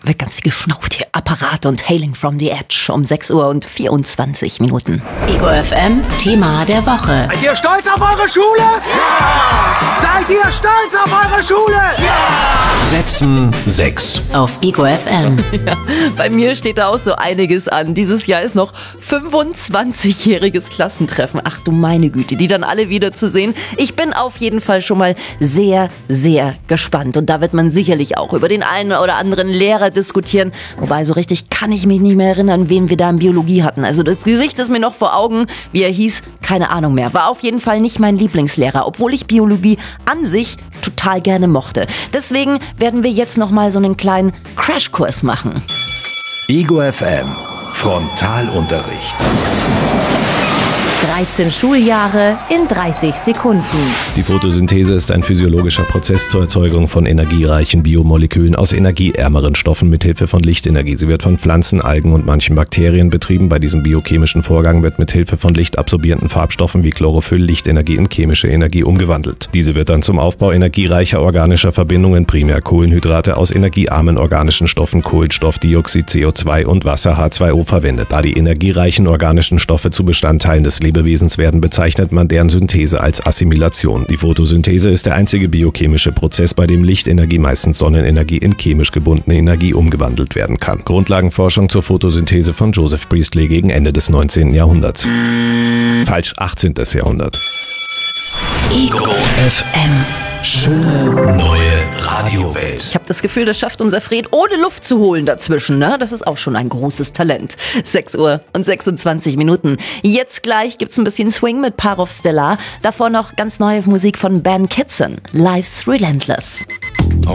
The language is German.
wird ganz viel geschnauft hier. Apparat und Hailing from the Edge um 6:24. Ego FM, Thema der Woche. Seid ihr stolz auf eure Schule? Ja! Seid ihr stolz auf eure Schule? Ja! Sätzen 6. Auf Ego FM. Ja, bei mir steht da auch so einiges an. Dieses Jahr ist noch 25-jähriges Klassentreffen. Ach du meine Güte, die dann alle wieder zu sehen. Ich bin auf jeden Fall schon mal sehr, sehr gespannt. Und da wird man sicherlich auch über den einen oder anderen Lehrer diskutieren. Wobei, so richtig kann ich mich nicht mehr erinnern, wen wir da in Biologie hatten. Also das Gesicht ist mir noch vor Augen. Wie er hieß, keine Ahnung mehr. War auf jeden Fall nicht mein Lieblingslehrer, obwohl ich Biologie an sich total gerne mochte. Deswegen werden wir jetzt noch mal so einen kleinen Crashkurs machen. Ego FM. Frontalunterricht. 13 Schuljahre in 30 Sekunden. Die Photosynthese ist ein physiologischer Prozess zur Erzeugung von energiereichen Biomolekülen aus energieärmeren Stoffen mit Hilfe von Lichtenergie. Sie wird von Pflanzen, Algen und manchen Bakterien betrieben. Bei diesem biochemischen Vorgang wird mit Hilfe von lichtabsorbierenden Farbstoffen wie Chlorophyll Lichtenergie in chemische Energie umgewandelt. Diese wird dann zum Aufbau energiereicher organischer Verbindungen, primär Kohlenhydrate, aus energiearmen organischen Stoffen Kohlenstoffdioxid, CO2 und Wasser H2O verwendet. Da die energiereichen organischen Stoffe zu Bestandteilen des Lebewesens werden, bezeichnet man deren Synthese als Assimilation. Die Photosynthese ist der einzige biochemische Prozess, bei dem Lichtenergie, meistens Sonnenenergie, in chemisch gebundene Energie umgewandelt werden kann. Grundlagenforschung zur Photosynthese von Joseph Priestley gegen Ende des 19. Jahrhunderts. Falsch, 18. Jahrhundert. Ego FM. Schöne neue Radiowelt. Ich habe das Gefühl, das schafft unser Fred ohne Luft zu holen dazwischen. Ne? Das ist auch schon ein großes Talent. 6:26. Jetzt gleich gibt's ein bisschen Swing mit Parov Stellar. Davor noch ganz neue Musik von Ben Kitson. Life's Relentless. Auf